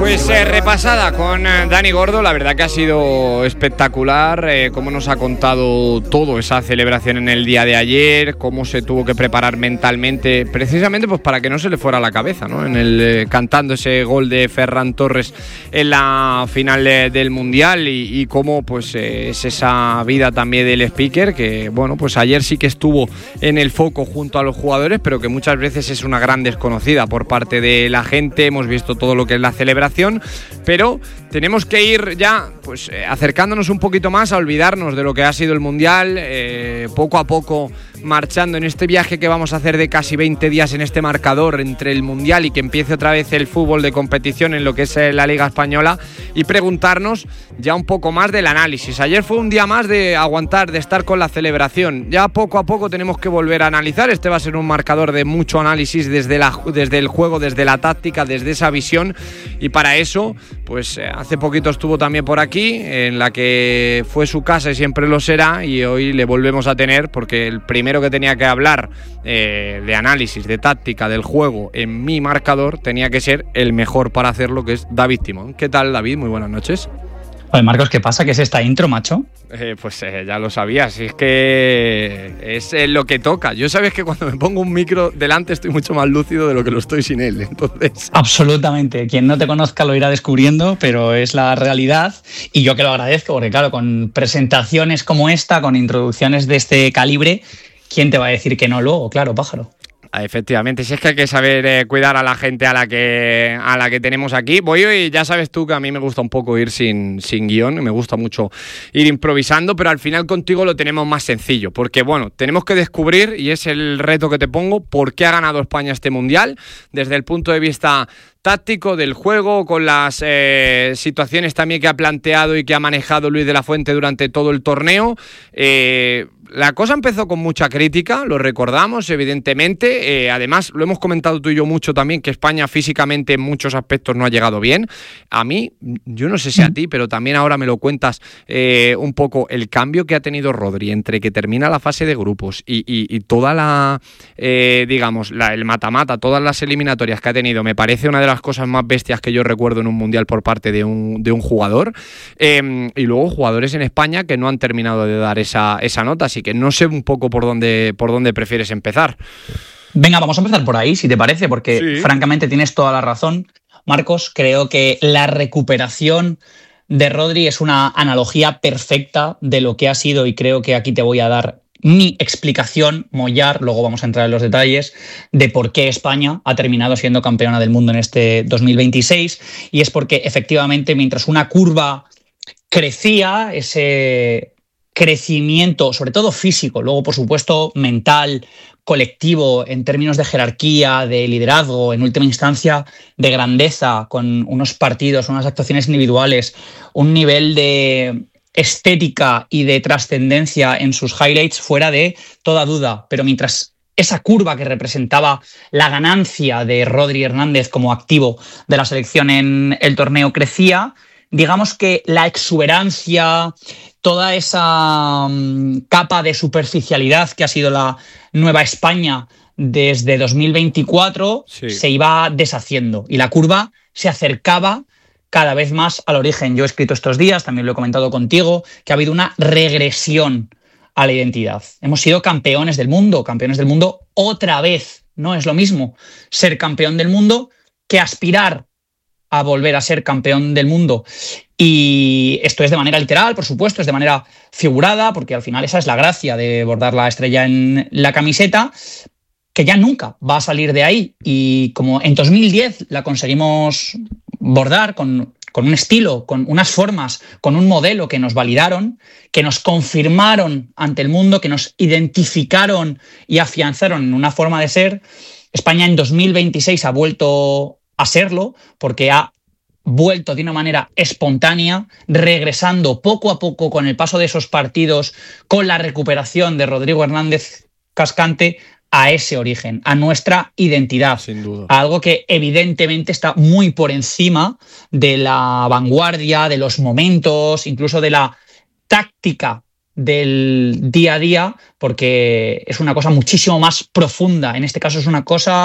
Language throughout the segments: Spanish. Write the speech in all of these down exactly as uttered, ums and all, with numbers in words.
Pues eh, repasada con eh, Dani Gordo, la verdad que ha sido espectacular, eh, cómo nos ha contado todo esa celebración en el día de ayer, cómo se tuvo que preparar mentalmente, precisamente pues para que no se le fuera la cabeza, ¿no? En el eh, cantando ese gol de Ferran Torres en la final de, del Mundial y, y cómo pues eh, es esa vida también del speaker, que bueno, pues ayer sí que estuvo en el foco junto a los jugadores, pero que muchas veces es una gran desconocida por parte de la gente. Hemos visto todo lo que es la celebración, pero tenemos que ir ya pues eh, acercándonos un poquito más a olvidarnos de lo que ha sido el Mundial, eh, poco a poco marchando en este viaje que vamos a hacer de casi veinte días en este marcador entre el Mundial y que empiece otra vez el fútbol de competición en lo que es la Liga Española, y preguntarnos ya un poco más del análisis. Ayer fue un día más de aguantar, de estar con la celebración. Ya poco a poco tenemos que volver a analizar. Este va a ser un marcador de mucho análisis desde, la, desde el juego, desde la táctica, desde esa visión, y para eso pues hace poquito estuvo también por aquí, en la que fue su casa y siempre lo será, y hoy le volvemos a tener porque el primero que tenía que hablar eh, de análisis, de táctica, del juego en mi marcador tenía que ser el mejor para hacerlo, que es David Timón. ¿Qué tal, David? Muy buenas noches. Oye, Marcos, ¿qué pasa? ¿Qué es esta intro, macho? Eh, pues eh, ya lo sabías, es que es eh, lo que toca. Yo sabes que cuando me pongo un micro delante estoy mucho más lúcido de lo que lo estoy sin él, entonces... Absolutamente, quien no te conozca lo irá descubriendo, pero es la realidad, y yo que lo agradezco, porque claro, con presentaciones como esta, con introducciones de este calibre, ¿quién te va a decir que no luego? Claro, pájaro. Efectivamente, si es que hay que saber eh, cuidar a la gente a la que a la que tenemos aquí. Voy hoy, ya sabes tú que a mí me gusta un poco ir sin, sin guión, me gusta mucho ir improvisando, pero al final contigo lo tenemos más sencillo, porque bueno, tenemos que descubrir, y es el reto que te pongo, por qué ha ganado España este Mundial, desde el punto de vista táctico del juego, con las eh, situaciones también que ha planteado y que ha manejado Luis de la Fuente durante todo el torneo. Eh, la cosa empezó con mucha crítica, lo recordamos, evidentemente. Eh, además, lo hemos comentado tú y yo mucho también, que España físicamente en muchos aspectos no ha llegado bien. A mí, yo no sé si a ti, pero también ahora me lo cuentas eh, un poco, el cambio que ha tenido Rodri entre que termina la fase de grupos y, y, y toda la, eh, digamos, la, el mata-mata, todas las eliminatorias que ha tenido, me parece una de las cosas más bestias que yo recuerdo en un Mundial por parte de un, de un jugador. Eh, y luego jugadores en España que no han terminado de dar esa, esa nota, así que no sé un poco por dónde, por dónde prefieres empezar. Venga, vamos a empezar por ahí, si te parece, porque sí, francamente tienes toda la razón, Marcos. Creo que la recuperación de Rodri es una analogía perfecta de lo que ha sido, y creo que aquí te voy a dar mi explicación, mollar, luego vamos a entrar en los detalles, de por qué España ha terminado siendo campeona del mundo en este dos mil veintiséis, y es porque efectivamente mientras una curva crecía, ese crecimiento, sobre todo físico, luego por supuesto mental, colectivo, en términos de jerarquía, de liderazgo, en última instancia de grandeza, con unos partidos, unas actuaciones individuales, un nivel de estética y de trascendencia en sus highlights fuera de toda duda. Pero mientras esa curva que representaba la ganancia de Rodri Hernández como activo de la selección en el torneo crecía, digamos que la exuberancia, toda esa um, capa de superficialidad que ha sido la nueva España desde dos mil veinticuatro, sí, se iba deshaciendo y la curva se acercaba cada vez más al origen. Yo he escrito estos días, también lo he comentado contigo, que ha habido una regresión a la identidad. Hemos sido campeones del mundo, campeones del mundo otra vez. No es lo mismo ser campeón del mundo que aspirar a volver a ser campeón del mundo. Y esto es de manera literal, por supuesto, es de manera figurada, porque al final esa es la gracia de bordar la estrella en la camiseta, que ya nunca va a salir de ahí. Y como en dos mil diez la conseguimos bordar con, con un estilo, con unas formas, con un modelo que nos validaron, que nos confirmaron ante el mundo, que nos identificaron y afianzaron en una forma de ser, España en dos mil veintiséis ha vuelto a serlo, porque ha vuelto de una manera espontánea, regresando poco a poco con el paso de esos partidos, con la recuperación de Rodrigo Hernández Cascante, a ese origen, a nuestra identidad. Sin duda. A algo que evidentemente está muy por encima de la vanguardia, de los momentos, incluso de la táctica del día a día, porque es una cosa muchísimo más profunda. En este caso es una cosa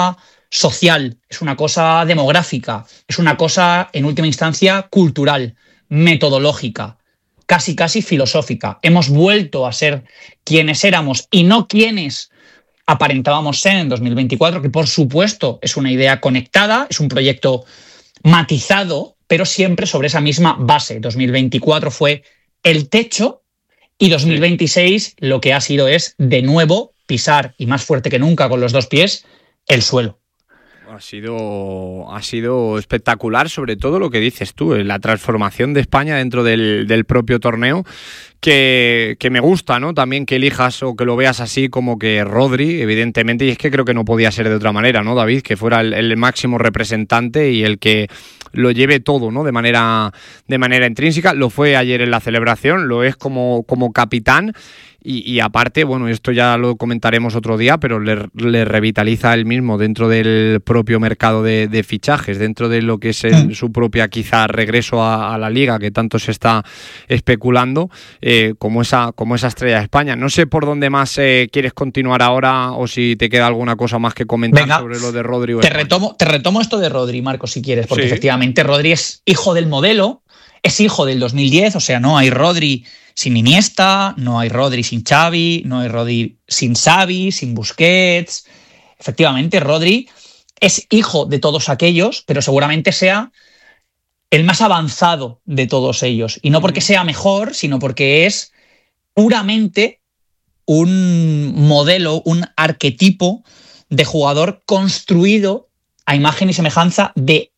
social, es una cosa demográfica, es una cosa, en última instancia, cultural, metodológica, casi casi filosófica. Hemos vuelto a ser quienes éramos y no quienes aparentábamos ser en dos mil veinticuatro, que por supuesto es una idea conectada, es un proyecto matizado, pero siempre sobre esa misma base. dos mil veinticuatro fue el techo y dos mil veintiséis lo que ha sido es, de nuevo, pisar, y más fuerte que nunca con los dos pies, el suelo. Ha sido, ha sido espectacular, sobre todo lo que dices tú, la transformación de España dentro del, del propio torneo, que, que me gusta, ¿no? También que elijas o que lo veas así como que Rodri, evidentemente, y es que creo que no podía ser de otra manera, ¿no, David? Que fuera el, el máximo representante y el que lo lleve todo, ¿no? De manera, de manera intrínseca. Lo fue ayer en la celebración, lo es como, como capitán. Y, y aparte, bueno, esto ya lo comentaremos otro día, pero le, le revitaliza él mismo dentro del propio mercado de, de fichajes, dentro de lo que es el, su propia quizá regreso a, a la Liga, que tanto se está especulando, eh, como, esa, como esa estrella de España. No sé por dónde más eh, quieres continuar ahora o si te queda alguna cosa más que comentar. Venga, sobre lo de Rodri. Te retomo, te retomo esto de Rodri, Marcos, si quieres, porque sí, efectivamente Rodri es hijo del modelo, es hijo del dos mil diez, o sea, no hay Rodri sin Iniesta, no hay Rodri sin Xavi, no hay Rodri sin Xavi, sin Busquets. Efectivamente, Rodri es hijo de todos aquellos, pero seguramente sea el más avanzado de todos ellos. Y no porque sea mejor, sino porque es puramente un modelo, un arquetipo de jugador construido a imagen y semejanza de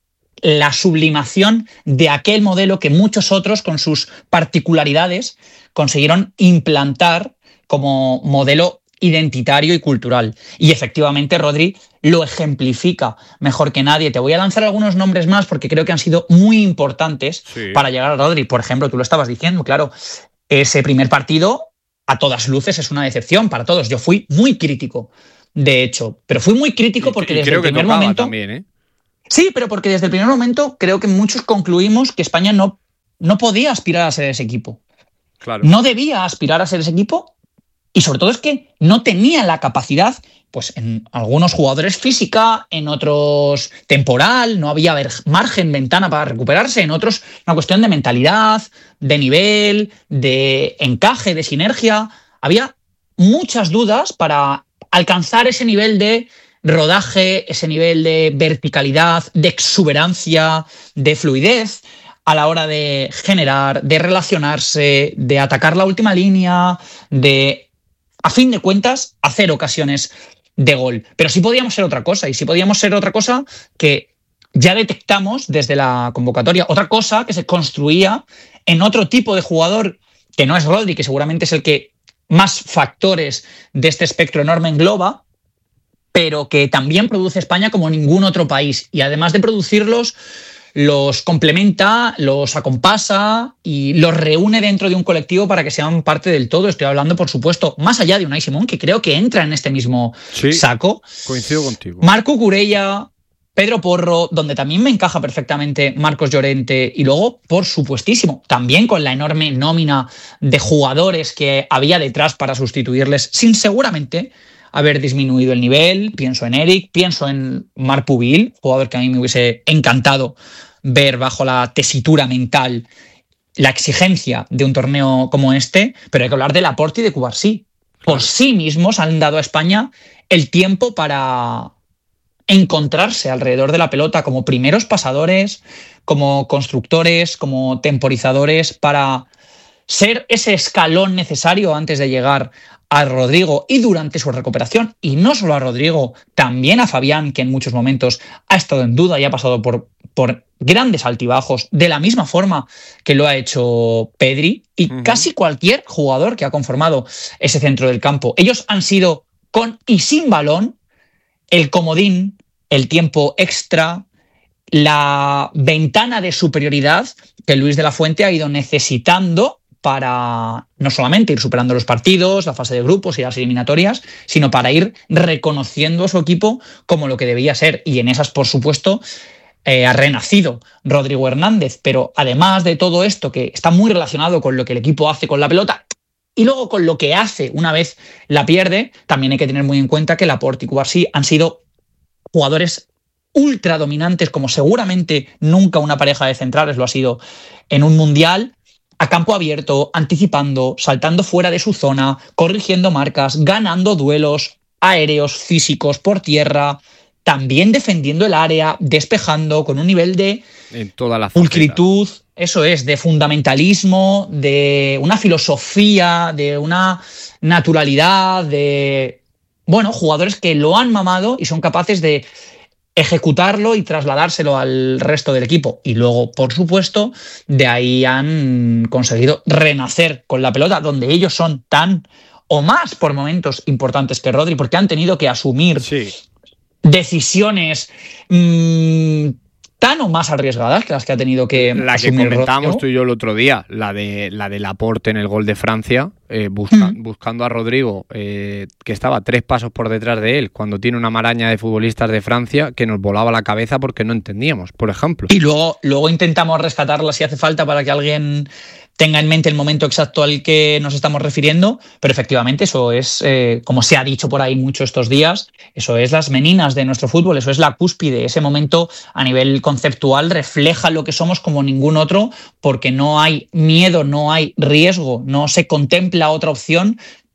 la sublimación de aquel modelo que muchos otros, con sus particularidades, consiguieron implantar como modelo identitario y cultural. Y efectivamente Rodri lo ejemplifica mejor que nadie. Te voy a lanzar algunos nombres más porque creo que han sido muy importantes sí. para llegar a Rodri. Por ejemplo, tú lo estabas diciendo, claro, ese primer partido a todas luces es una decepción para todos. Yo fui muy crítico, de hecho, pero fui muy crítico porque y, y desde el primer momento... También, ¿eh? Sí, pero porque desde el primer momento creo que muchos concluimos que España no, no podía aspirar a ser ese equipo. Claro. No debía aspirar a ser ese equipo y sobre todo es que no tenía la capacidad, pues en algunos jugadores física, en otros temporal, no había margen, ventana para recuperarse, en otros una cuestión de mentalidad, de nivel, de encaje, de sinergia. Había muchas dudas para alcanzar ese nivel de rodaje, ese nivel de verticalidad, de exuberancia, de fluidez a la hora de generar, de relacionarse, de atacar la última línea, de, a fin de cuentas, hacer ocasiones de gol. Pero sí podíamos ser otra cosa, y sí podíamos ser otra cosa que ya detectamos desde la convocatoria, otra cosa que se construía en otro tipo de jugador que no es Rodri, que seguramente es el que más factores de este espectro enorme engloba, pero que también produce España como ningún otro país. Y además de producirlos, los complementa, los acompasa y los reúne dentro de un colectivo para que sean parte del todo. Estoy hablando, por supuesto, más allá de Unai Simón, que creo que entra en este mismo sí, saco. Coincido contigo. Marco Curella, Pedro Porro, donde también me encaja perfectamente Marcos Llorente, y luego, por supuestísimo, también con la enorme nómina de jugadores que había detrás para sustituirles, sin seguramente haber disminuido el nivel. Pienso en Eric, pienso en Marc Pubil, jugador que a mí me hubiese encantado ver bajo la tesitura mental, la exigencia de un torneo como este, pero hay que hablar de Laporte y de Cubarsí. Por sí mismos han dado a España el tiempo para encontrarse alrededor de la pelota como primeros pasadores, como constructores, como temporizadores, para ser ese escalón necesario antes de llegar a Rodrigo y durante su recuperación. Y no solo a Rodrigo, también a Fabián, que en muchos momentos ha estado en duda y ha pasado por, por grandes altibajos, de la misma forma que lo ha hecho Pedri y uh-huh. casi cualquier jugador que ha conformado ese centro del campo. Ellos han sido, con y sin balón, el comodín, el tiempo extra, la ventana de superioridad que Luis de la Fuente ha ido necesitando para no solamente ir superando los partidos, la fase de grupos y las eliminatorias, sino para ir reconociendo a su equipo como lo que debía ser. Y en esas, por supuesto, eh, ha renacido Rodrigo Hernández. Pero además de todo esto, que está muy relacionado con lo que el equipo hace con la pelota y luego con lo que hace una vez la pierde, también hay que tener muy en cuenta que Laporte y Cubarsí han sido jugadores ultra dominantes, como seguramente nunca una pareja de centrales lo ha sido en un mundial, a campo abierto, anticipando, saltando fuera de su zona, corrigiendo marcas, ganando duelos aéreos, físicos, por tierra, también defendiendo el área, despejando, con un nivel de en toda la pulcritud, eso es, de fundamentalismo, de una filosofía, de una naturalidad, de, bueno, jugadores que lo han mamado y son capaces de ejecutarlo y trasladárselo al resto del equipo. Y luego, por supuesto, de ahí han conseguido renacer con la pelota, donde ellos son tan o más por momentos importantes que Rodri, porque han tenido que asumir sí. decisiones mmm, tan o más arriesgadas que las que ha tenido que la que comentábamos tú y yo el otro día, la de la de Laporte en el gol de Francia, eh, busca, mm. buscando a Rodrigo, eh, que estaba tres pasos por detrás de él, cuando tiene una maraña de futbolistas de Francia que nos volaba la cabeza porque no entendíamos, por ejemplo. Y luego, luego intentamos rescatarla si hace falta para que alguien tenga en mente el momento exacto al que nos estamos refiriendo, pero efectivamente eso es, eh, como se ha dicho por ahí mucho estos días, eso es las meninas de nuestro fútbol, eso es la cúspide, ese momento a nivel conceptual refleja lo que somos como ningún otro, porque no hay miedo, no hay riesgo, no se contempla otra opción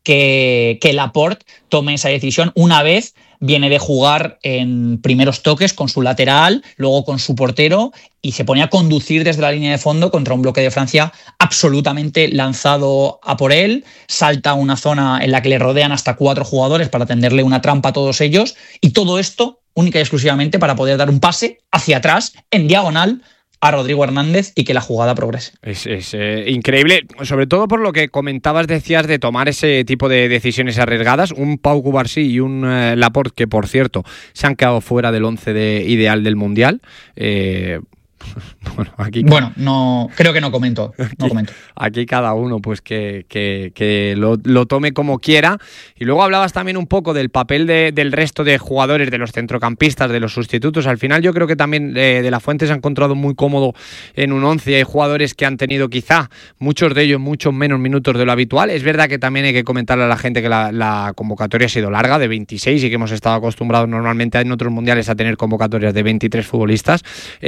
que, que Laporte tome esa decisión una vez viene de jugar en primeros toques con su lateral, luego con su portero y se pone a conducir desde la línea de fondo contra un bloque de Francia absolutamente lanzado a por él, salta a una zona en la que le rodean hasta cuatro jugadores para tenderle una trampa a todos ellos y todo esto única y exclusivamente para poder dar un pase hacia atrás en diagonal a Rodrigo Hernández y que la jugada progrese. Es, es eh, increíble, sobre todo por lo que comentabas, decías, de tomar ese tipo de decisiones arriesgadas. Un Pau Cubarsí y un eh, Laporte, que por cierto se han quedado fuera del once de, ideal del Mundial. Eh, bueno, aquí bueno, no creo que no comento. No aquí, comento. Aquí cada uno pues que, que, que lo, lo tome como quiera. Y luego hablabas también un poco del papel de, del resto de jugadores, de los centrocampistas, de los sustitutos. Al final yo creo que también eh, De La Fuente se ha encontrado muy cómodo en un once. Hay jugadores que han tenido quizá, muchos de ellos, muchos menos minutos de lo habitual. Es verdad que también hay que comentarle a la gente que la, la convocatoria ha sido larga, de veintiséis, y que hemos estado acostumbrados normalmente en otros mundiales a tener convocatorias de veintitrés futbolistas.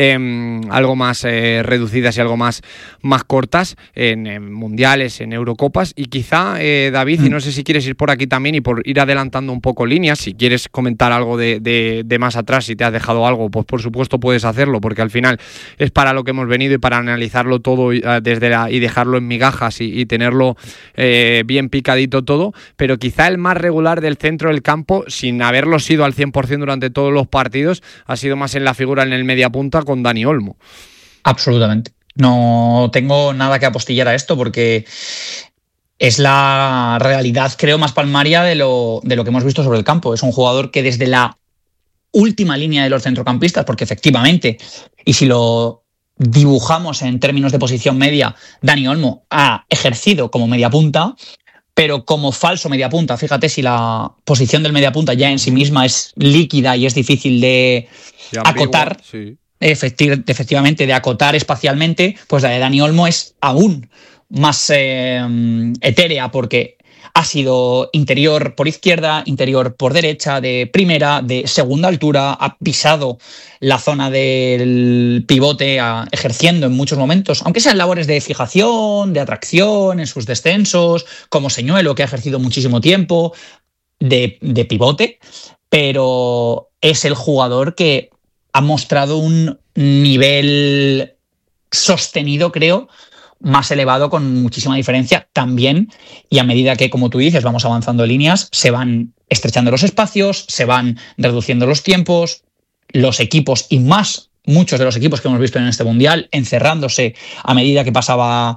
Eh, algo más eh, reducidas y algo más, más cortas en, en mundiales, en Eurocopas, y quizá eh, David, mm. y no sé si quieres ir por aquí también y por ir adelantando un poco líneas, si quieres comentar algo de, de, de más atrás, si te has dejado algo, pues por supuesto puedes hacerlo, porque al final es para lo que hemos venido y para analizarlo todo y, uh, desde la, y dejarlo en migajas y, y tenerlo eh, bien picadito todo, pero quizá el más regular del centro del campo, sin haberlo sido al cien por ciento durante todos los partidos, ha sido más en la figura en el mediapunta con Dani Olmo. Absolutamente. No tengo nada que apostillar a esto porque es la realidad, creo, más palmaria de lo, de lo que hemos visto sobre el campo. Es un jugador que desde la última línea de los centrocampistas, porque efectivamente, y si lo dibujamos en términos de posición media, Dani Olmo ha ejercido como mediapunta, pero como falso mediapunta. Fíjate si la posición del mediapunta ya en sí misma es líquida y es difícil de acotar. Sí. Efectiv- efectivamente, de acotar espacialmente, pues la de Dani Olmo es aún más eh, etérea, porque ha sido interior por izquierda, interior por derecha, de primera, de segunda altura, ha pisado la zona del pivote, a, ejerciendo en muchos momentos, aunque sean labores de fijación, de atracción en sus descensos, como Señuelo, que ha ejercido muchísimo tiempo de, de pivote, pero es el jugador que ha mostrado un nivel sostenido, creo, más elevado, con muchísima diferencia también, y a medida que, como tú dices, vamos avanzando en líneas, se van estrechando los espacios, se van reduciendo los tiempos, los equipos, y más muchos de los equipos que hemos visto en este Mundial, encerrándose a medida que pasaba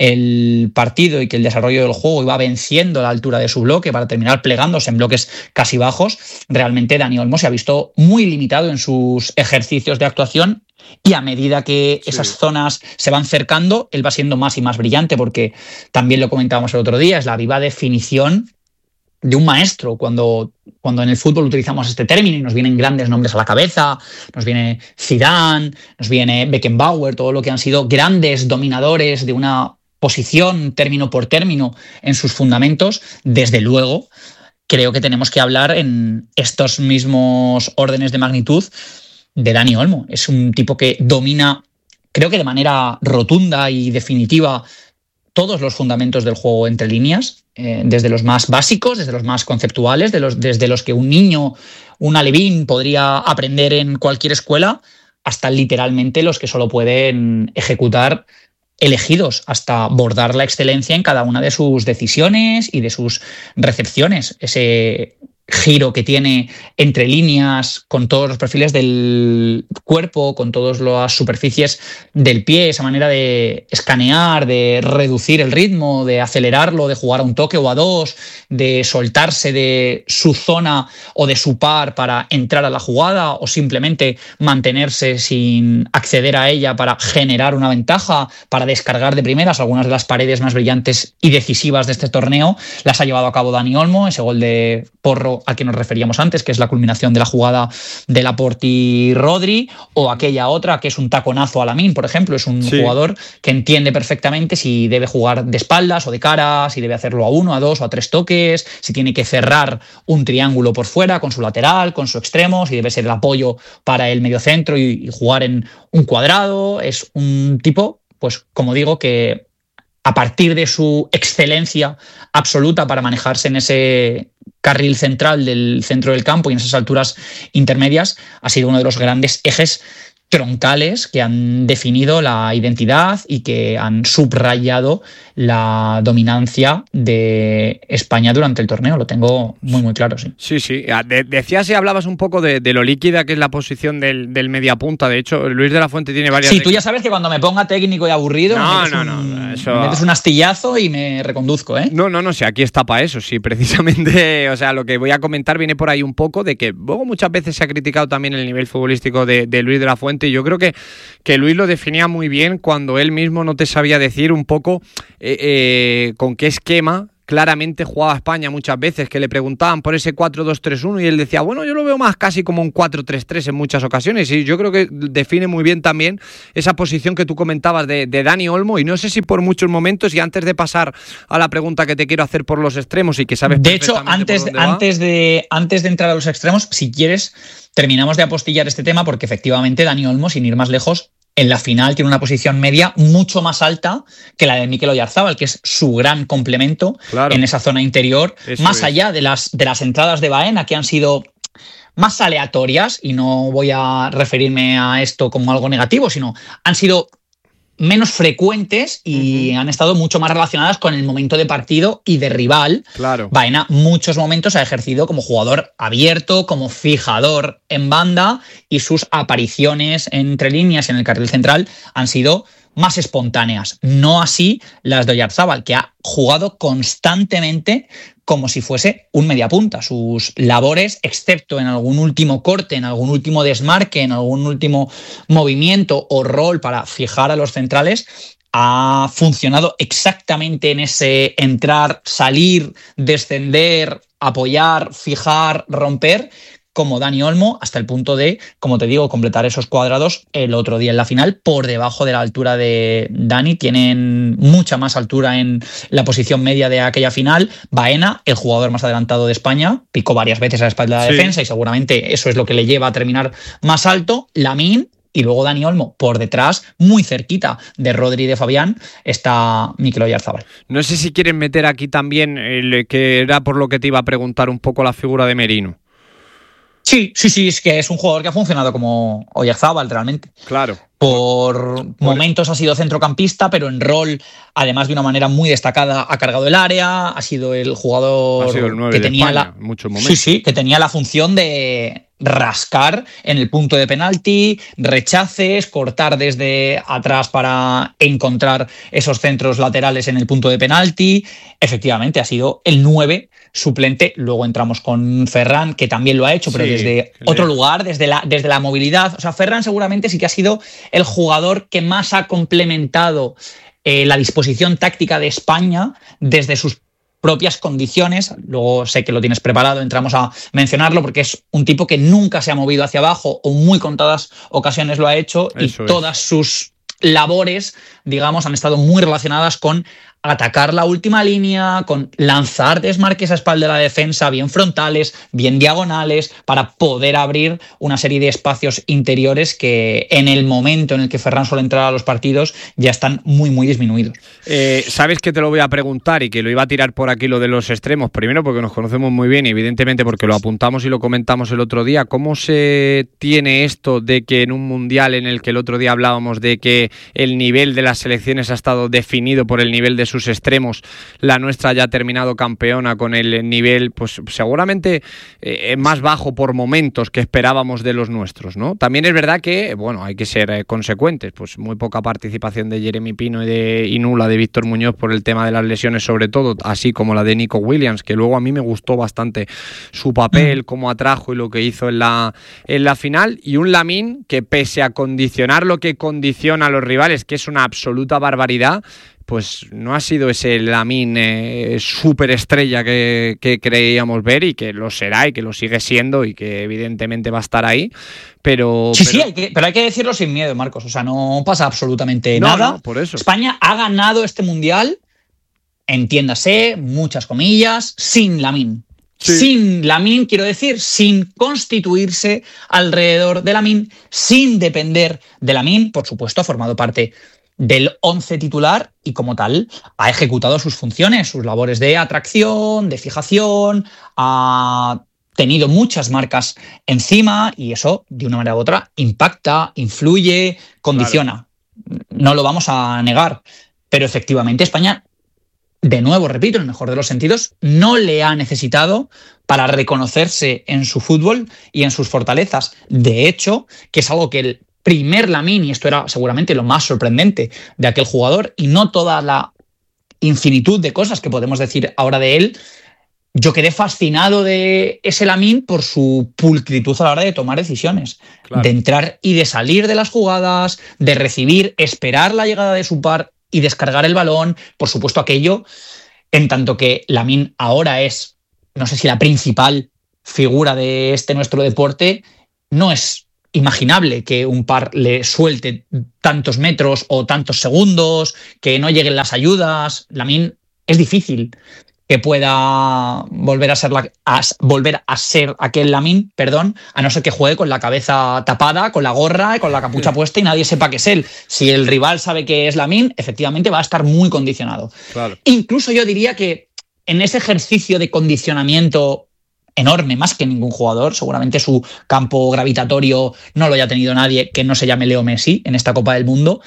el partido y que el desarrollo del juego iba venciendo la altura de su bloque para terminar plegándose en bloques casi bajos. Realmente Dani Olmo se ha visto muy limitado en sus ejercicios de actuación, y a medida que sí. esas zonas se van cercando, él va siendo más y más brillante, porque también lo comentábamos el otro día, es la viva definición de un maestro. Cuando, cuando en el fútbol utilizamos este término y nos vienen grandes nombres a la cabeza, nos viene Zidane, nos viene Beckenbauer, todo lo que han sido grandes dominadores de una posición término por término en sus fundamentos, desde luego creo que tenemos que hablar en estos mismos órdenes de magnitud de Dani Olmo. Es un tipo que domina, creo que de manera rotunda y definitiva, todos los fundamentos del juego entre líneas, eh, desde los más básicos, desde los más conceptuales, de los, desde los que un niño, un alevín podría aprender en cualquier escuela, hasta literalmente los que solo pueden ejecutar elegidos, hasta bordar la excelencia en cada una de sus decisiones y de sus recepciones. Ese giro que tiene entre líneas, con todos los perfiles del cuerpo, con todas las superficies del pie, esa manera de escanear, de reducir el ritmo, de acelerarlo, de jugar a un toque o a dos, de soltarse de su zona o de su par para entrar a la jugada, o simplemente mantenerse sin acceder a ella para generar una ventaja, para descargar de primeras. Algunas de las paredes más brillantes y decisivas de este torneo las ha llevado a cabo Dani Olmo, ese gol de Porro al que nos referíamos antes, que es la culminación de la jugada de Laporte y Rodri, o aquella otra que es un taconazo a Lamine, por ejemplo. Es un sí. jugador que entiende perfectamente si debe jugar de espaldas o de cara, si debe hacerlo a uno, a dos o a tres toques, si tiene que cerrar un triángulo por fuera con su lateral, con su extremo, si debe ser el apoyo para el mediocentro y, y jugar en un cuadrado. Es un tipo, pues como digo, que a partir de su excelencia absoluta para manejarse en ese carril central del centro del campo y en esas alturas intermedias, ha sido uno de los grandes ejes troncales que han definido la identidad y que han subrayado la dominancia de España durante el torneo. Lo tengo muy, muy claro, sí. Sí, sí. De- decías y hablabas un poco de, de lo líquida que es la posición del, del mediapunta. De hecho, Luis de la Fuente tiene varias... Sí, de... tú ya sabes que cuando me ponga técnico y aburrido, no, me, no, un, no, eso... me metes un astillazo y me reconduzco, ¿eh? No, no, no, sí, aquí está para eso, sí, precisamente. O sea, lo que voy a comentar viene por ahí un poco de que luego muchas veces se ha criticado también el nivel futbolístico de, de Luis de la Fuente. Y yo creo que, que Luis lo definía muy bien cuando él mismo no te sabía decir un poco eh, eh, con qué esquema claramente jugaba España muchas veces, que le preguntaban por ese cuatro dos tres uno y él decía, bueno, yo lo veo más casi como un cuatro tres tres en muchas ocasiones, y yo creo que define muy bien también esa posición que tú comentabas de, de Dani Olmo. Y no sé si por muchos momentos, y antes de pasar a la pregunta que te quiero hacer por los extremos y que sabes de hecho, antes, por dónde antes, de, antes de entrar a los extremos, si quieres, terminamos de apostillar este tema, porque efectivamente Dani Olmo, sin ir más lejos, en la final tiene una posición media mucho más alta que la de Mikel Oyarzabal, que es su gran complemento, claro, en esa zona interior, eso más es. allá de las, de las entradas de Baena, que han sido más aleatorias, y no voy a referirme a esto como algo negativo, sino han sido menos frecuentes y uh-huh. han estado mucho más relacionadas con el momento de partido y de rival. Claro. Baena muchos momentos ha ejercido como jugador abierto, como fijador en banda, y sus apariciones entre líneas en el carril central han sido más espontáneas. No así las de Oyarzabal, que ha jugado constantemente como si fuese un mediapunta. Sus labores, excepto en algún último corte, en algún último desmarque, en algún último movimiento o rol para fijar a los centrales, ha funcionado exactamente en ese entrar, salir, descender, apoyar, fijar, romper, como Dani Olmo, hasta el punto de, como te digo, completar esos cuadrados el otro día en la final por debajo de la altura de Dani. Tienen mucha más altura en la posición media de aquella final. Baena, el jugador más adelantado de España, picó varias veces a la espalda de la sí. defensa, y seguramente eso es lo que le lleva a terminar más alto. Lamine, y luego Dani Olmo por detrás, muy cerquita de Rodri y de Fabián, está Mikel Oyarzabal. No sé si quieren meter aquí también, el que era por lo que te iba a preguntar un poco, la figura de Merino. Sí, sí, sí, es que es un jugador que ha funcionado como Oyarzabal realmente. Claro. Por, por momentos ha sido centrocampista, pero en rol, además de una manera muy destacada, ha cargado el área, ha sido el jugador ha sido el nueve que de tenía España, la, muchos momentos. Sí, sí, que tenía la función de rascar en el punto de penalti, rechaces, cortar desde atrás para encontrar esos centros laterales en el punto de penalti. Efectivamente, ha sido el nueve suplente. Luego entramos con Ferran, que también lo ha hecho, pero sí, desde otro lugar, desde la, desde la movilidad. O sea, Ferran seguramente sí que ha sido el jugador que más ha complementado eh, la disposición táctica de España desde sus propias condiciones. Luego sé que lo tienes preparado, entramos a mencionarlo, porque es un tipo que nunca se ha movido hacia abajo, o muy contadas ocasiones lo ha hecho. Eso y todas es. sus labores, digamos, han estado muy relacionadas con atacar la última línea, con lanzar desmarques a espalda de la defensa, bien frontales, bien diagonales, para poder abrir una serie de espacios interiores que en el momento en el que Ferran suele entrar a los partidos ya están muy, muy disminuidos. Eh, Sabes que te lo voy a preguntar y que lo iba a tirar por aquí lo de los extremos, primero porque nos conocemos muy bien y evidentemente porque lo apuntamos y lo comentamos el otro día. ¿Cómo se tiene esto de que en un mundial en el que el otro día hablábamos de que el nivel de las selecciones ha estado definido por el nivel de sus extremos, la nuestra ya ha terminado campeona con el nivel pues seguramente eh, más bajo por momentos que esperábamos de los nuestros, ¿no? También es verdad que, bueno, hay que ser eh, consecuentes, pues muy poca participación de Jeremy Pino y, de, y nula de Víctor Muñoz por el tema de las lesiones sobre todo, así como la de Nico Williams, que luego a mí me gustó bastante su papel, cómo atrajo y lo que hizo en la, en la final, y un Lamine que pese a condicionar lo que condiciona a los rivales, que es una absoluta barbaridad, pues no ha sido ese Lamine eh, superestrella que, que creíamos ver y que lo será y que lo sigue siendo y que evidentemente va a estar ahí, pero... Sí, pero... sí, hay que, pero hay que decirlo sin miedo, Marcos, o sea, no pasa absolutamente no, nada. No, por eso. España ha ganado este mundial, entiéndase, muchas comillas, sin Lamine. Sí. Sin Lamine, quiero decir, sin constituirse alrededor de Lamine, sin depender de Lamine, por supuesto, ha formado parte del once titular y como tal ha ejecutado sus funciones, sus labores de atracción, de fijación, ha tenido muchas marcas encima y eso, de una manera u otra, impacta, influye, condiciona. Claro. No lo vamos a negar, pero efectivamente España, de nuevo, repito, en el mejor de los sentidos, no le ha necesitado para reconocerse en su fútbol y en sus fortalezas. De hecho, que es algo que el primer Lamine, y esto era seguramente lo más sorprendente de aquel jugador, y no toda la infinitud de cosas que podemos decir ahora de él, yo quedé fascinado de ese Lamine por su pulcritud a la hora de tomar decisiones, claro. De entrar y de salir de las jugadas, de recibir, esperar la llegada de su par y descargar el balón, por supuesto aquello, en tanto que Lamine ahora es, no sé si la principal figura de este nuestro deporte, no es imaginable que un par le suelte tantos metros o tantos segundos, que no lleguen las ayudas. Lamine es difícil que pueda volver a ser la, a, volver a ser aquel Lamine, perdón, a no ser que juegue con la cabeza tapada, con la gorra, con la capucha puesta y nadie sepa que es él. Si el rival sabe que es Lamine, efectivamente va a estar muy condicionado. Claro. Incluso yo diría que en ese ejercicio de condicionamiento enorme, más que ningún jugador, seguramente su campo gravitatorio no lo haya tenido nadie que no se llame Leo Messi en esta Copa del Mundo,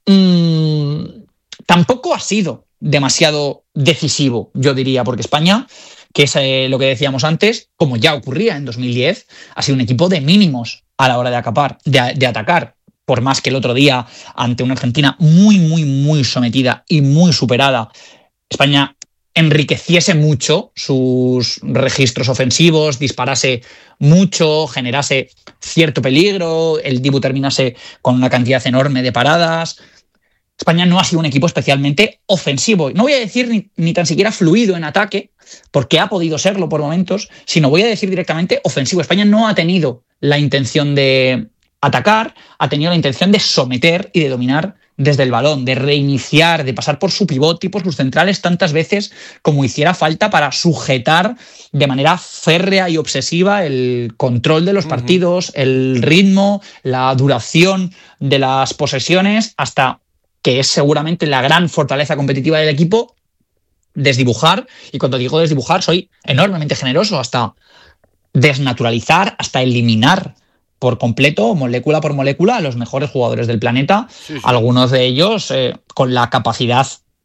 mmm, tampoco ha sido demasiado decisivo, yo diría, porque España, que es eh, lo que decíamos antes, como ya ocurría en dos mil diez, ha sido un equipo de mínimos a la hora de, acapar, de, de atacar, por más que el otro día, ante una Argentina muy, muy, muy sometida y muy superada, España enriqueciese mucho sus registros ofensivos, disparase mucho, generase cierto peligro, el Dibu terminase con una cantidad enorme de paradas. España no ha sido un equipo especialmente ofensivo. No voy a decir ni, ni tan siquiera fluido en ataque, porque ha podido serlo por momentos, sino voy a decir directamente ofensivo. España no ha tenido la intención de atacar, ha tenido la intención de someter y de dominar desde el balón, de reiniciar, de pasar por su pivote y por sus centrales tantas veces como hiciera falta para sujetar de manera férrea y obsesiva el control de los uh-huh. partidos, el ritmo, la duración de las posesiones, hasta que es seguramente la gran fortaleza competitiva del equipo, desdibujar, y cuando digo desdibujar soy enormemente generoso, hasta desnaturalizar, hasta eliminar por completo, molécula por molécula, a los mejores jugadores del planeta, sí, sí. Algunos de ellos eh, con la capacidad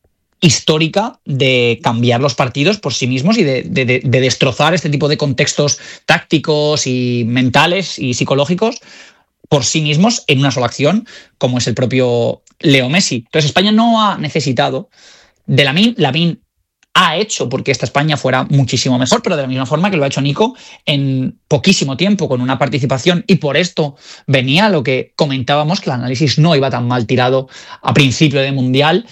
histórica de cambiar los partidos por sí mismos y de, de, de destrozar este tipo de contextos tácticos y mentales y psicológicos por sí mismos en una sola acción, como es el propio Leo Messi. Entonces España no ha necesitado de Lamine. Lamine ha hecho porque esta España fuera muchísimo mejor, pero de la misma forma que lo ha hecho Nico en poquísimo tiempo, con una participación, y por esto venía lo que comentábamos, que el análisis no iba tan mal tirado a principio de Mundial,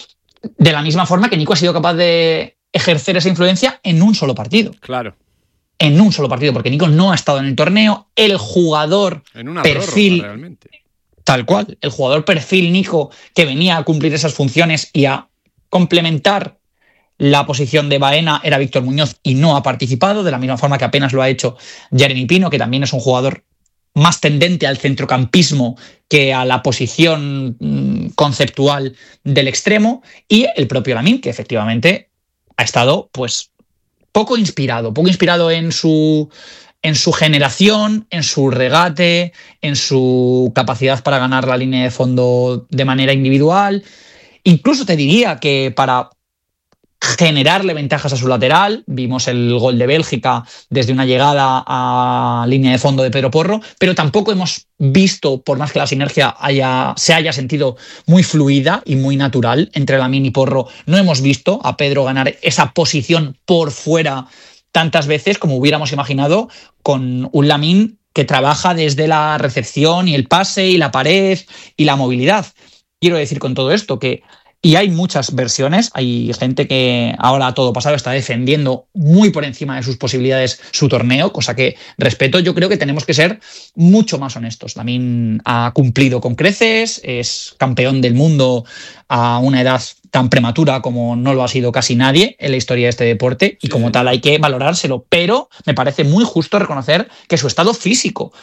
de la misma forma que Nico ha sido capaz de ejercer esa influencia en un solo partido. Claro. En un solo partido, porque Nico no ha estado en el torneo, el jugador en una perfil... prórroga, realmente. Tal cual, el jugador perfil Nico que venía a cumplir esas funciones y a complementar la posición de Baena era Víctor Muñoz y no ha participado, de la misma forma que apenas lo ha hecho Jeremy Pino, que también es un jugador más tendente al centrocampismo que a la posición mmm, conceptual del extremo, y el propio Lamine, que efectivamente ha estado pues poco inspirado, poco inspirado en su, en su generación, en su regate, en su capacidad para ganar la línea de fondo de manera individual. Incluso te diría que para generarle ventajas a su lateral, vimos el gol de Bélgica desde una llegada a línea de fondo de Pedro Porro, pero tampoco hemos visto, por más que la sinergia haya, se haya sentido muy fluida y muy natural entre Lamine y Porro, no hemos visto a Pedro ganar esa posición por fuera tantas veces como hubiéramos imaginado con un Lamine que trabaja desde la recepción y el pase y la pared y la movilidad. Quiero decir con todo esto que Y hay muchas versiones, hay gente que ahora a todo pasado está defendiendo muy por encima de sus posibilidades su torneo, cosa que respeto. Yo creo que tenemos que ser mucho más honestos. Lamine ha cumplido con creces, es campeón del mundo a una edad tan prematura como no lo ha sido casi nadie en la historia de este deporte, y como tal hay que valorárselo, pero me parece muy justo reconocer que su estado físico,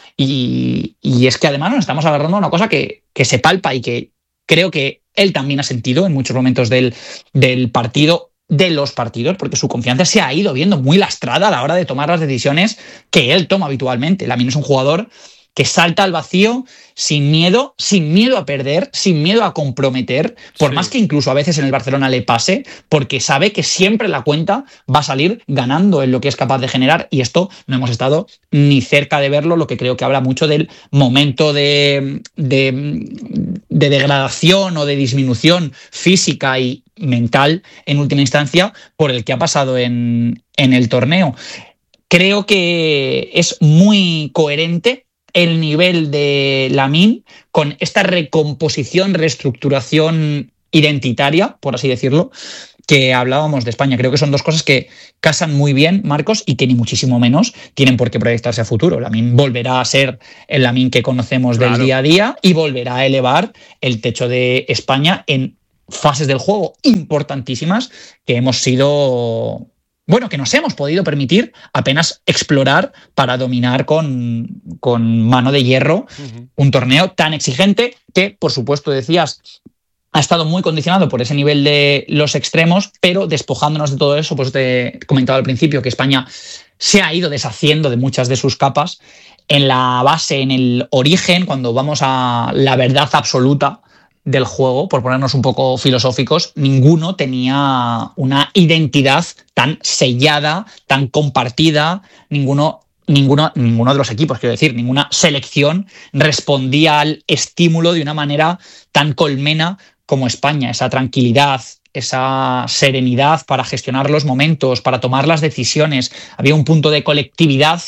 y, y es que además nos estamos agarrando a una cosa que, que se palpa y que creo que él también ha sentido en muchos momentos del, del partido, de los partidos, porque su confianza se ha ido viendo muy lastrada a la hora de tomar las decisiones que él toma habitualmente. Lamine es un jugador que salta al vacío sin miedo, sin miedo a perder, sin miedo a comprometer, por sí. más que incluso a veces en el Barcelona le pase, porque sabe que siempre la cuenta va a salir ganando en lo que es capaz de generar, y esto no hemos estado ni cerca de verlo, lo que creo que habla mucho del momento de, de, de degradación o de disminución física y mental, en última instancia, por el que ha pasado en, en el torneo. Creo que es muy coherente el nivel de Lamine con esta recomposición, reestructuración identitaria, por así decirlo, que hablábamos de España. Creo que son dos cosas que casan muy bien, Marcos, y que ni muchísimo menos tienen por qué proyectarse a futuro. Lamine volverá a ser el Lamine que conocemos claro. del día a día, y volverá a elevar el techo de España en fases del juego importantísimas que hemos sido... Bueno, que nos hemos podido permitir apenas explorar para dominar con, con mano de hierro uh-huh. un torneo tan exigente que, por supuesto, decías, ha estado muy condicionado por ese nivel de los extremos, pero despojándonos de todo eso, pues te he comentado al principio que España se ha ido deshaciendo de muchas de sus capas. En la base, en el origen, cuando vamos a la verdad absoluta del juego, por ponernos un poco filosóficos, ninguno tenía una identidad tan sellada, tan compartida, ninguno, ninguno, ninguno de los equipos, quiero decir, ninguna selección respondía al estímulo de una manera tan colmena como España. Esa tranquilidad, esa serenidad para gestionar los momentos, para tomar las decisiones. Había un punto de colectividad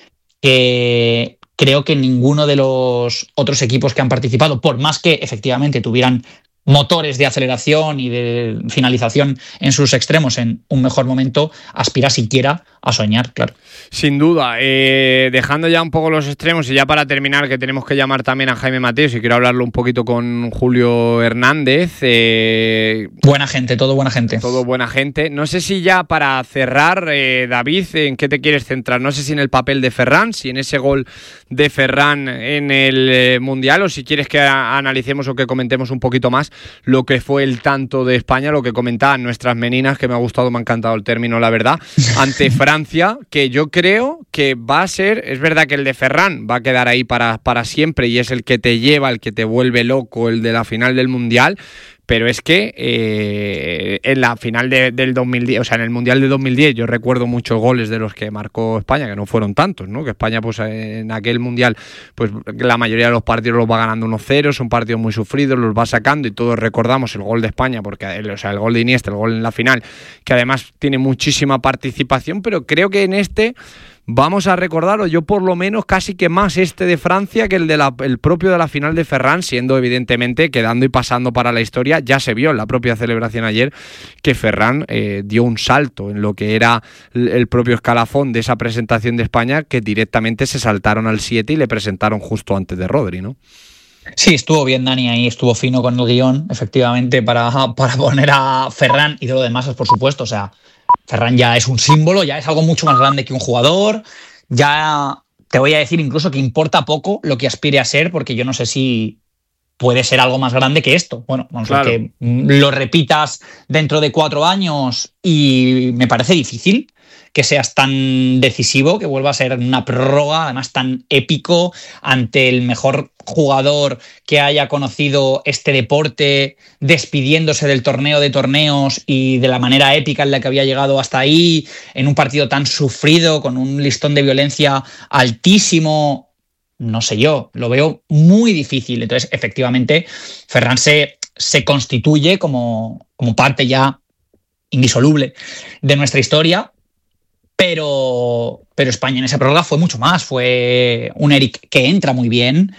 que creo que ninguno de los otros equipos que han participado, por más que efectivamente tuvieran motores de aceleración y de finalización en sus extremos en un mejor momento, aspira siquiera a soñar, claro. Sin duda. Eh, dejando ya un poco los extremos, y ya para terminar, que tenemos que llamar también a Jaime Mateos, y quiero hablarlo un poquito con Julio Hernández. Eh, buena gente, todo buena gente. Todo buena gente. No sé si ya para cerrar, eh, David, ¿en qué te quieres centrar? No sé si en el papel de Ferran, si en ese gol de Ferran en el eh, Mundial, o si quieres que a- analicemos o que comentemos un poquito más lo que fue el tanto de España, lo que comentaban nuestras meninas, que me ha gustado, me ha encantado el término, la verdad, ante Francia, que yo creo que va a ser, es verdad que el de Ferran va a quedar ahí para, para siempre, y es el que te lleva, el que te vuelve loco, el de la final del Mundial, pero es que eh, en la final de, del dos mil diez, o sea, en el Mundial de dos mil diez, yo recuerdo muchos goles de los que marcó España, que no fueron tantos, ¿no? Que España, pues en aquel Mundial, pues la mayoría de los partidos los va ganando uno cero, son partidos muy sufridos, los va sacando, y todos recordamos el gol de España, porque, o sea, el gol de Iniesta, el gol en la final, que además tiene muchísima participación, pero creo que en este vamos a recordarlo, yo por lo menos casi que más este de Francia que el de la, el propio de la final de Ferran, siendo evidentemente quedando y pasando para la historia. Ya se vio en la propia celebración ayer que Ferran eh, dio un salto en lo que era el propio escalafón de esa presentación de España, que directamente se saltaron al siete y le presentaron justo antes de Rodri, ¿no? Sí, estuvo bien Dani ahí, estuvo fino con el guión, efectivamente, para, para poner a Ferran y de lo demás, por supuesto. O sea, Ferran ya es un símbolo, ya es algo mucho más grande que un jugador. Ya te voy a decir incluso que importa poco lo que aspire a ser, porque yo no sé si puede ser algo más grande que esto. Bueno, vamos claro. a ver que lo repitas dentro de cuatro años y me parece difícil que seas tan decisivo, que vuelva a ser una prórroga, además tan épico, ante el mejor jugador que haya conocido este deporte, despidiéndose del torneo de torneos y de la manera épica en la que había llegado hasta ahí, en un partido tan sufrido, con un listón de violencia altísimo. No sé yo, lo veo muy difícil. Entonces, efectivamente, Ferran se, se constituye como, como parte ya indisoluble de nuestra historia. Pero, pero España en esa prórroga fue mucho más. Fue un Eric que entra muy bien,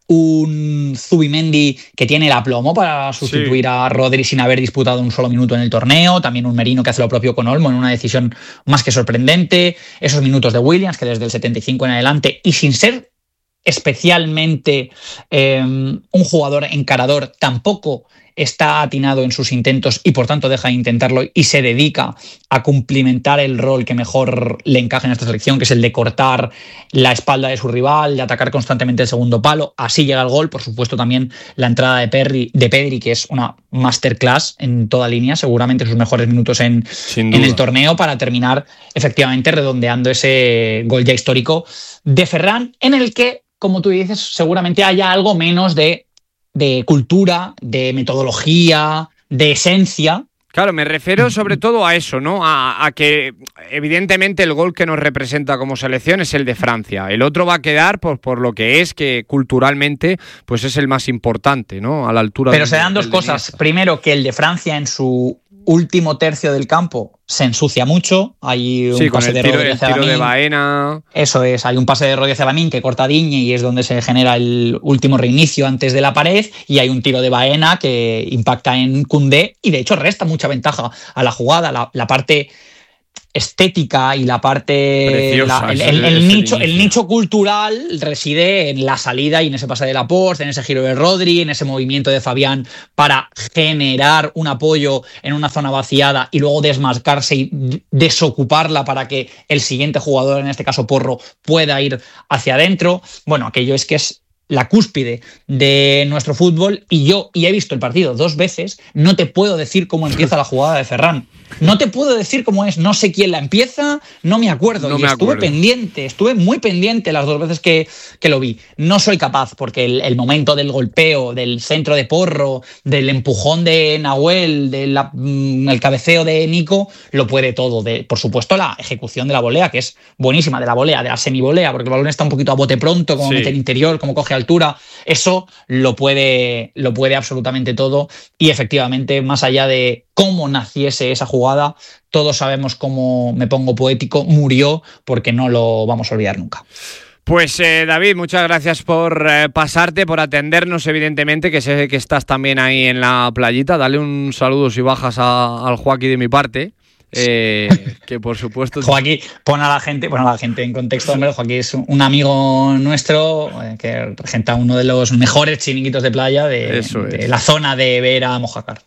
un Zubimendi que tiene el aplomo para sustituir sí. a Rodri sin haber disputado un solo minuto en el torneo, también un Merino que hace lo propio con Olmo en una decisión más que sorprendente, esos minutos de Williams que desde el setenta y cinco en adelante, y sin ser especialmente eh, un jugador encarador, tampoco está atinado en sus intentos y por tanto deja de intentarlo y se dedica a cumplimentar el rol que mejor le encaja en esta selección, que es el de cortar la espalda de su rival, de atacar constantemente el segundo palo. Así llega el gol. Por supuesto, también la entrada de, Perry, de Pedri, que es una masterclass en toda línea, seguramente sus mejores minutos en, en el torneo, para terminar efectivamente redondeando ese gol ya histórico de Ferran, en el que, como tú dices, seguramente haya algo menos de de cultura, de metodología, de esencia. Claro, me refiero sobre todo a eso, ¿no? A, a que evidentemente el gol que nos representa como selección es el de Francia. El otro va a quedar por, por lo que es, que culturalmente pues es el más importante, ¿no? A la altura. Pero del, se dan dos cosas. Primero, que el de Francia en su último tercio del campo se ensucia mucho. Hay un sí, pase con el de tiro, Rodri el tiro de Baena. Eso es, hay un pase de Rodri hacia Lamine que corta a Digne y es donde se genera el último reinicio antes de la pared, y hay un tiro de Baena que impacta en Koundé y de hecho resta mucha ventaja a la jugada. La, la parte estética y la parte Preciosa, la, el, el, el, el, nicho, el nicho cultural reside en la salida y en ese pase de Laporte, en ese giro de Rodri, en ese movimiento de Fabián para generar un apoyo en una zona vaciada y luego desmarcarse y desocuparla para que el siguiente jugador, en este caso Porro, pueda ir hacia adentro. Bueno, aquello es que es la cúspide de nuestro fútbol, y yo, y he visto el partido dos veces, no te puedo decir cómo empieza la jugada de Ferran. No te puedo decir cómo es, no sé quién la empieza, no me acuerdo. No y me estuve acuerdo. pendiente, estuve muy pendiente las dos veces que, que lo vi. No soy capaz, porque el, el momento del golpeo, del centro de Porro, del empujón de Nahuel, del mm, cabeceo de Nico, lo puede todo. De, por supuesto, la ejecución de la volea, que es buenísima, de la volea, de la semivolea, porque el balón está un poquito a bote pronto, como sí. mete el interior, como coge altura. Eso lo puede, lo puede absolutamente todo. Y efectivamente, más allá de cómo naciese esa jugada, todos sabemos cómo, me pongo poético, murió, porque no lo vamos a olvidar nunca. Pues eh, David, muchas gracias por eh, pasarte, por atendernos, evidentemente, que sé que estás también ahí en la playita. Dale un saludo si bajas a, al Joaquín de mi parte. Eh, que por supuesto Joaquín, pon a la gente, pon a la gente en contexto, hombre. Joaquín es un amigo nuestro eh, que regenta uno de los mejores chiringuitos de playa de, de la zona de Vera Mojácar.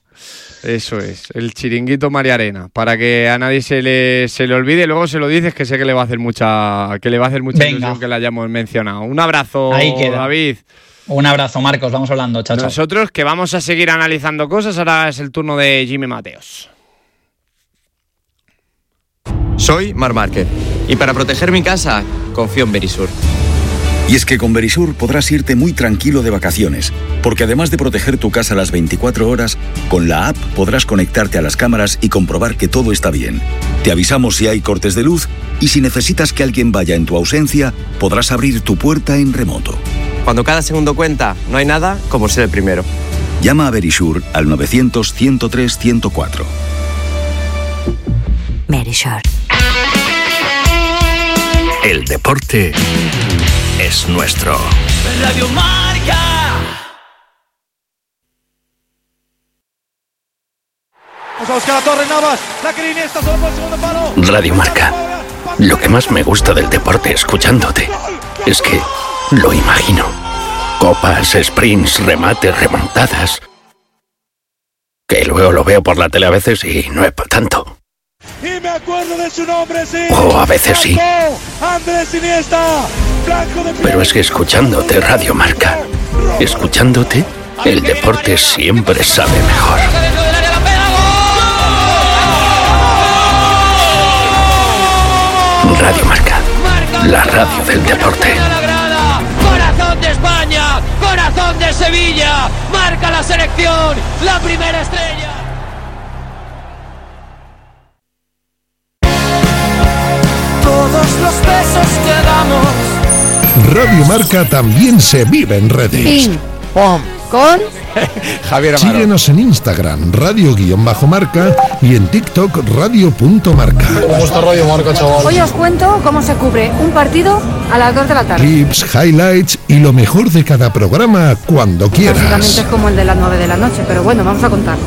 Eso es, el chiringuito María Arena, para que a nadie se le, se le olvide. Luego se lo dices, que sé que le va a hacer mucha, que le va a hacer mucha Venga. ilusión que le hayamos mencionado. Un abrazo, Ahí queda. David. Un abrazo, Marcos, vamos hablando, chao, chao. Nosotros que vamos a seguir analizando cosas, ahora es el turno de Jimmy Mateos. Soy Marc Márquez y para proteger mi casa confío en Verisur. Y es que con Verisur podrás irte muy tranquilo de vacaciones, porque además de proteger tu casa las veinticuatro horas, con la app podrás conectarte a las cámaras y comprobar que todo está bien. Te avisamos si hay cortes de luz y si necesitas que alguien vaya en tu ausencia, podrás abrir tu puerta en remoto. Cuando cada segundo cuenta, no hay nada como ser el primero. Llama a Verisur al novecientos, ciento tres, ciento cuatro. Verisur. El deporte es nuestro. Radio Marca. Vamos a buscar a Torres Navas. La que Iniesta solo por el segundo palo. Radio Marca. Lo que más me gusta del deporte escuchándote es que lo imagino. Copas, sprints, remates, remontadas. Que luego lo veo por la tele a veces y no es para tanto. Y me acuerdo de su nombre, sí. O a veces sí. Andrés Iniesta. Pero es que escuchándote, Radio Marca, escuchándote, el deporte siempre sabe mejor. Radio Marca, la radio del deporte. Corazón de España, corazón de Sevilla, marca la selección, la primera estrella. Todos los besos que damos. Radio Marca también se vive en redes. Pim, pom, con Javier Amaro. Síguenos en Instagram, radio-marca y en TikTok, radio.marca. ¿Cómo está Radio Marca, chaval? Hoy os cuento cómo se cubre un partido a las dos de la tarde. Clips, highlights y lo mejor de cada programa cuando quieras. Básicamente es como el de las nueve de la noche, pero bueno, vamos a contarlo.